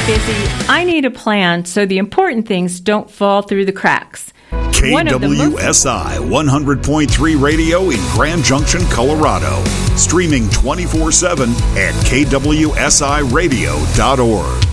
busy, I need a plan so the important things don't fall through the cracks. KWSI 100.3 Radio in Grand Junction, Colorado. Streaming 24/7 at kwsiradio.org.